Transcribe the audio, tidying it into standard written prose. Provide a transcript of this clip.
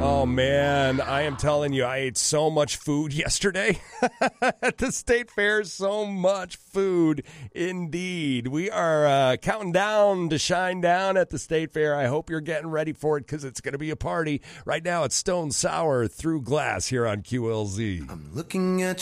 Oh, man, I am telling you, I ate so much food yesterday at the State Fair. So much food, indeed. We are counting down to Shine Down at the State Fair. I hope you're getting ready for it because it's going to be a party. Right now, it's Stone Sour Through Glass here on QLZ. I'm looking at